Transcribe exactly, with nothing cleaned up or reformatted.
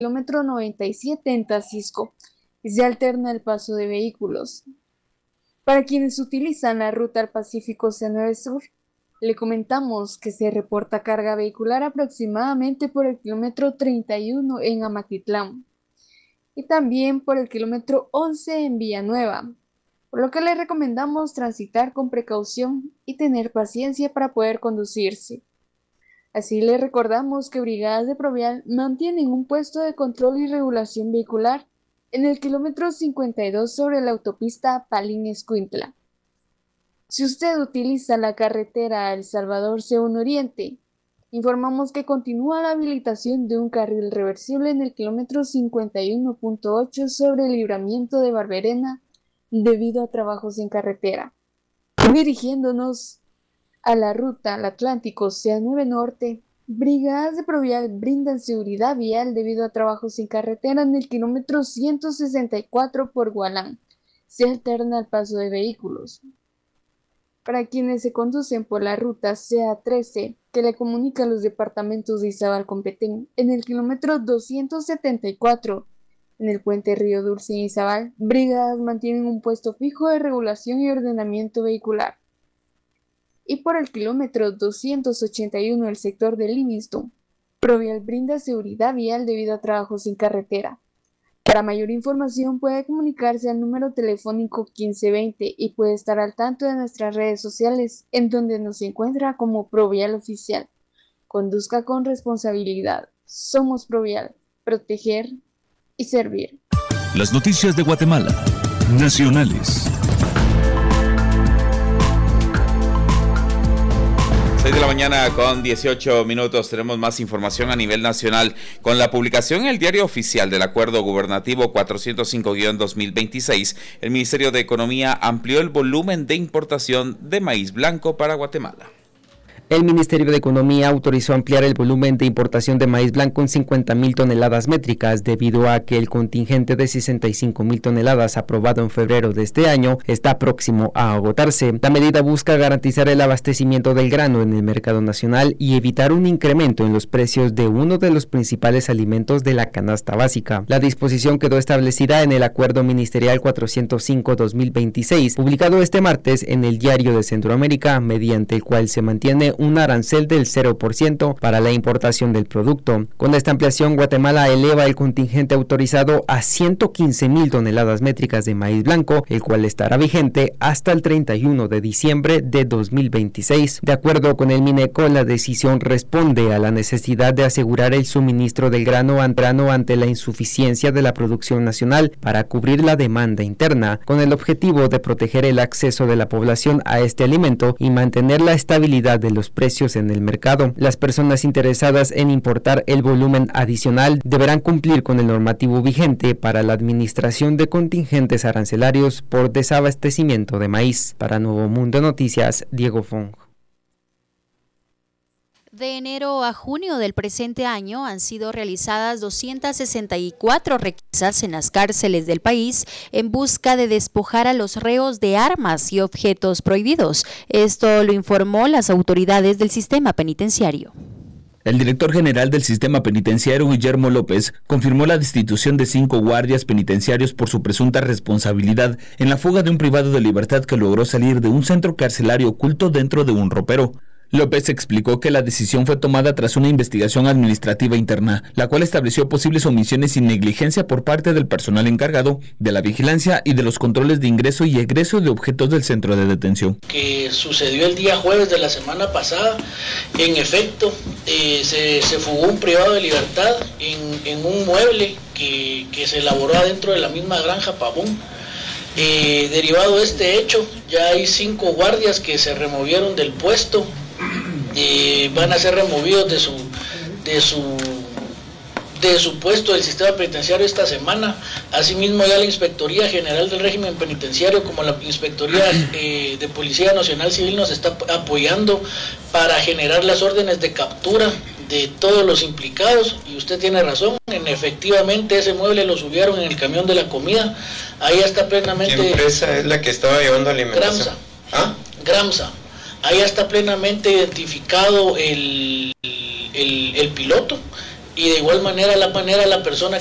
kilómetro noventa y siete en Tacisco y se alterna el paso de vehículos. Para quienes utilizan la ruta al Pacífico C nueve Sur, le comentamos que se reporta carga vehicular aproximadamente por el kilómetro treinta y uno en Amatitlán y también por el kilómetro once en Villanueva, por lo que le recomendamos transitar con precaución y tener paciencia para poder conducirse. Así le recordamos que Brigadas de Provial mantienen un puesto de control y regulación vehicular en el kilómetro cincuenta y dos sobre la autopista Palín-Escuintla. Si usted utiliza la carretera El Salvador C uno Oriente, informamos que continúa la habilitación de un carril reversible en el kilómetro cincuenta y uno punto ocho sobre el libramiento de Barberena debido a trabajos en carretera. Dirigiéndonos a la ruta al Atlántico C nueve Norte, Brigadas de Provial brindan seguridad vial debido a trabajos en carretera en el kilómetro ciento sesenta y cuatro por Gualán. Se alterna el paso de vehículos. Para quienes se conducen por la ruta C A trece, que le comunica a los departamentos de Izabal con Petén, en el kilómetro doscientos setenta y cuatro, en el puente Río Dulce en Izabal, brigadas mantienen un puesto fijo de regulación y ordenamiento vehicular. Y por el kilómetro doscientos ochenta y uno del sector de Livingston, Provial brinda seguridad vial debido a trabajos en carretera. Para mayor información puede comunicarse al número telefónico quince veinte y puede estar al tanto de nuestras redes sociales, en donde nos encuentra como Provial Oficial. Conduzca con responsabilidad. Somos Provial. Proteger y servir. Las noticias de Guatemala. Nacionales. seis de la mañana con dieciocho minutos. Tenemos más información a nivel nacional. Con la publicación en el Diario Oficial del Acuerdo Gubernativo cuatrocientos cinco guión dos mil veintiséis, el Ministerio de Economía amplió el volumen de importación de maíz blanco para Guatemala. El Ministerio de Economía autorizó ampliar el volumen de importación de maíz blanco en cincuenta mil toneladas métricas, debido a que el contingente de sesenta y cinco mil toneladas aprobado en febrero de este año está próximo a agotarse. La medida busca garantizar el abastecimiento del grano en el mercado nacional y evitar un incremento en los precios de uno de los principales alimentos de la canasta básica. La disposición quedó establecida en el Acuerdo Ministerial cuatrocientos cinco guión dos mil veintiséis, publicado este martes en el Diario de Centroamérica, mediante el cual se mantiene un arancel del cero por ciento para la importación del producto. Con esta ampliación, Guatemala eleva el contingente autorizado a ciento quince mil toneladas métricas de maíz blanco, el cual estará vigente hasta el treinta y uno de diciembre de dos mil veintiséis. De acuerdo con el Mineco, la decisión responde a la necesidad de asegurar el suministro del grano antrano ante la insuficiencia de la producción nacional para cubrir la demanda interna, con el objetivo de proteger el acceso de la población a este alimento y mantener la estabilidad de los precios en el mercado. Las personas interesadas en importar el volumen adicional deberán cumplir con el normativo vigente para la administración de contingentes arancelarios por desabastecimiento de maíz. Para Nuevo Mundo Noticias, Diego Fong. De enero a junio del presente año han sido realizadas doscientas sesenta y cuatro requisas en las cárceles del país en busca de despojar a los reos de armas y objetos prohibidos. Esto lo informó las autoridades del sistema penitenciario. El director general del sistema penitenciario, Guillermo López, confirmó la destitución de cinco guardias penitenciarios por su presunta responsabilidad en la fuga de un privado de libertad que logró salir de un centro carcelario oculto dentro de un ropero. López explicó que la decisión fue tomada tras una investigación administrativa interna, la cual estableció posibles omisiones y negligencia por parte del personal encargado de la vigilancia y de los controles de ingreso y egreso de objetos del centro de detención. Que sucedió el día jueves de la semana pasada, en efecto, eh, se, se fugó un privado de libertad en, en un mueble que, que se elaboró adentro de la misma granja Pavón. Eh, derivado de este hecho, ya hay cinco guardias que se removieron del puesto. Eh, van a ser removidos de su de su de su puesto del sistema penitenciario esta semana. Asimismo, ya la Inspectoría General del Régimen Penitenciario como la Inspectoría eh, de Policía Nacional Civil nos está apoyando para generar las órdenes de captura de todos los implicados. Y usted tiene razón, en efectivamente ese mueble lo subieron en el camión de la comida. Ahí está plenamente. ¿Qué empresa es la que estaba llevando alimentación? Gramsa. ¿Ah? Gramsa. Ahí está plenamente identificado el, el, el piloto y de igual manera la manera la persona